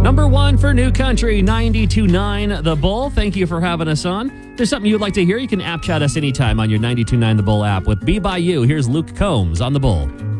Number one for New Country, 92.9 The Bull. Thank you for having us on. If there's something you'd like to hear, you can app chat us anytime on your 92.9 The Bull app with Be By You. Here's Luke Combs on The Bull.